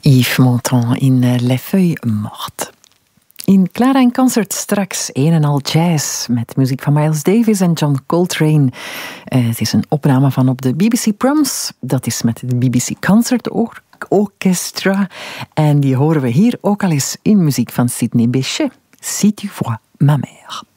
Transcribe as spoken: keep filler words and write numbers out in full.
Yves Montand in uh, Les Feuilles Mortes. In Clara in Concert straks een en al jazz met muziek van Miles Davis en John Coltrane. Uh, het is een opname van op de B B C Proms. Dat is met de B B C Concert Orchestra. En die horen we hier ook al eens in muziek van Sidney Bechet. Si tu vois ma mère.